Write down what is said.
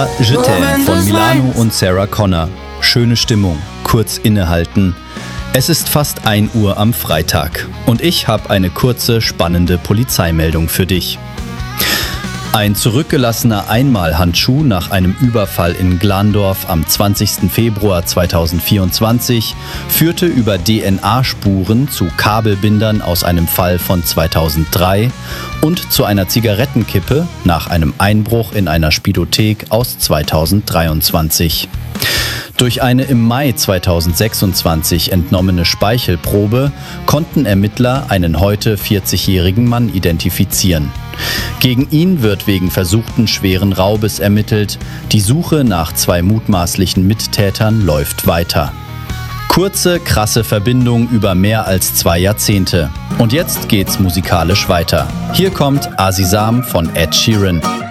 Je t'aime von Milano und Sarah Connor. Schöne Stimmung, kurz innehalten. Es ist fast 1 Uhr am Freitag und ich habe eine kurze, spannende Polizeimeldung für dich. Ein zurückgelassener Einmalhandschuh nach einem Überfall in Glandorf am 20. Februar 2024 führte über DNA-Spuren zu Kabelbindern aus einem Fall von 2003 und zu einer Zigarettenkippe nach einem Einbruch in einer Spielothek aus 2023. Durch eine im Mai 2026 entnommene Speichelprobe konnten Ermittler einen heute 40-jährigen Mann identifizieren. Gegen ihn wird wegen versuchten schweren Raubes ermittelt. Die Suche nach 2 mutmaßlichen Mittätern läuft weiter. Kurze, krasse Verbindung über mehr als 2 Jahrzehnte. Und jetzt geht's musikalisch weiter. Hier kommt Azizam von Ed Sheeran.